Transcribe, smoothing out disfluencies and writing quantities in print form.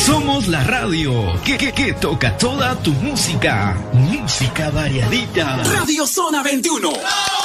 Somos la radio que toca toda tu música. Música variadita. Radio Zona 21.